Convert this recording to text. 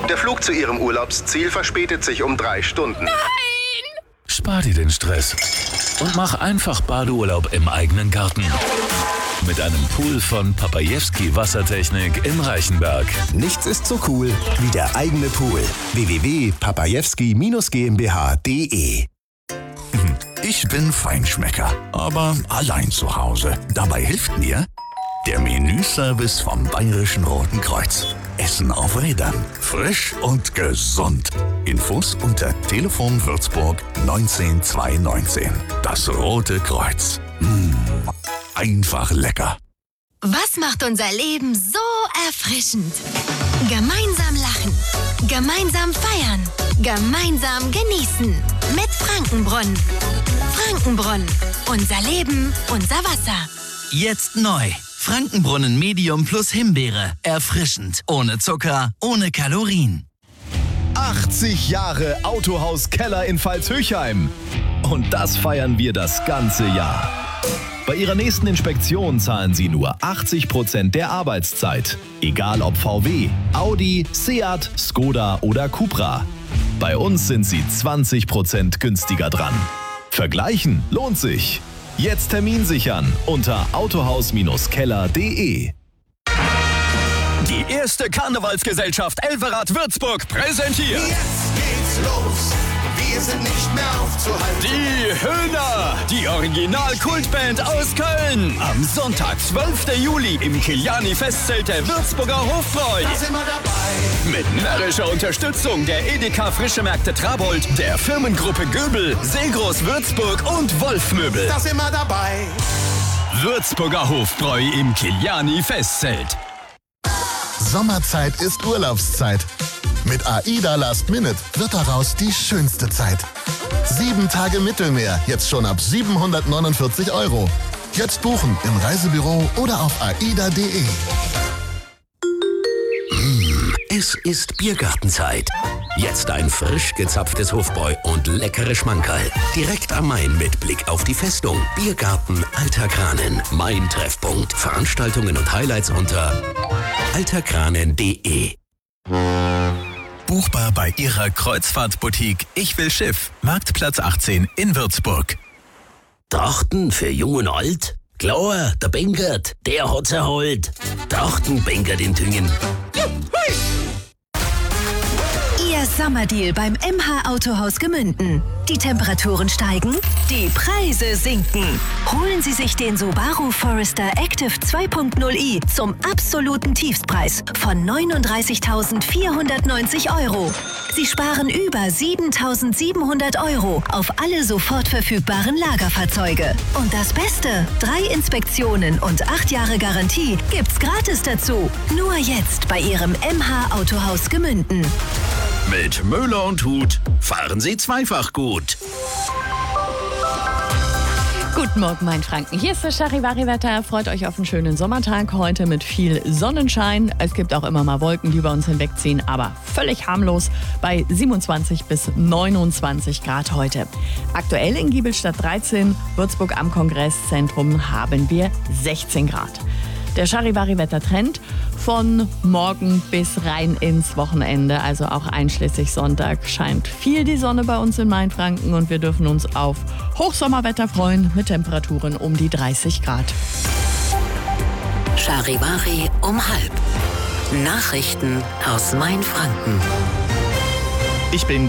Der Flug zu Ihrem Urlaubsziel verspätet sich um 3 Stunden. Spar dir den Stress und mach einfach Badeurlaub im eigenen Garten. Mit einem Pool von Papajewski Wassertechnik in Reichenberg. Nichts ist so cool wie der eigene Pool. www.papajewski-GmbH.de. Ich bin Feinschmecker, aber allein zu Hause. Dabei hilft mir der Menüservice vom Bayerischen Roten Kreuz. Essen auf Rädern. Frisch und gesund. Infos unter Telefon Würzburg 19219. Das Rote Kreuz. Einfach lecker. Was macht unser Leben so erfrischend? Gemeinsam lachen, gemeinsam feiern, gemeinsam genießen. Mit Frankenbrunnen. Frankenbrunnen. Unser Leben, unser Wasser. Jetzt neu. Frankenbrunnen Medium plus Himbeere. Erfrischend. Ohne Zucker, ohne Kalorien. 80 Jahre Autohaus Keller in Pfalz-Höchheim. Und das feiern wir das ganze Jahr. Bei Ihrer nächsten Inspektion zahlen Sie nur 80% der Arbeitszeit. Egal ob VW, Audi, Seat, Skoda oder Cupra. Bei uns sind Sie 20% günstiger dran. Vergleichen lohnt sich. Jetzt Termin sichern unter autohaus-keller.de. Die erste Karnevalsgesellschaft Elverrad Würzburg präsentiert. Jetzt geht's los. Wir sind nicht mehr aufzuhalten. Die Höhner, die Original-Kultband aus Köln. Am Sonntag, 12. Juli im Kiliani-Festzelt der Würzburger Hofbräu. Da sind wir dabei. Mit närrischer Unterstützung der Edeka Frische Märkte Trabold, der Firmengruppe Göbel, Seegroß Würzburg und Wolf-Möbel. Da sind wir dabei. Würzburger Hofbräu im Kiliani-Festzelt. Sommerzeit ist Urlaubszeit. Mit AIDA Last Minute wird daraus die schönste Zeit. 7 Tage Mittelmeer, jetzt schon ab 749 €. Jetzt buchen im Reisebüro oder auf aida.de. Es ist Biergartenzeit. Jetzt ein frisch gezapftes Hofbräu und leckere Schmankerl. Direkt am Main mit Blick auf die Festung. Biergarten Alter Kranen. Main-Treffpunkt. Veranstaltungen und Highlights unter alterkranen.de. Buchbar bei Ihrer Kreuzfahrtboutique Ich will Schiff. Marktplatz 18 in Würzburg. Trachten für Jung und Alt? Klar, der Benkert, der hat's erholt. Trachten Benkert in Tüngen. Ihr Sommerdeal beim MH Autohaus Gemünden. Die Temperaturen steigen, die Preise sinken. Holen Sie sich den Subaru Forester Active 2.0i zum absoluten Tiefstpreis von 39.490 €. Sie sparen über 7.700 € auf alle sofort verfügbaren Lagerfahrzeuge. Und das Beste, 3 Inspektionen und 8 Jahre Garantie gibt's gratis dazu. Nur jetzt bei Ihrem MH Autohaus Gemünden. Mit Möller und Hut fahren Sie zweifach gut. Guten Morgen, mein Franken. Hier ist das Charivari-Wetter. Freut euch auf einen schönen Sommertag heute mit viel Sonnenschein. Es gibt auch immer mal Wolken, die über uns hinwegziehen, aber völlig harmlos bei 27 bis 29 Grad heute. Aktuell in Giebelstadt 13, Würzburg am Kongresszentrum haben wir 16 Grad. Der Charivari-Wettertrend von morgen bis rein ins Wochenende, also auch einschließlich Sonntag, scheint viel die Sonne bei uns in Mainfranken und wir dürfen uns auf Hochsommerwetter freuen mit Temperaturen um die 30 Grad. Charivari um 12:30. Nachrichten aus Mainfranken. Ich bin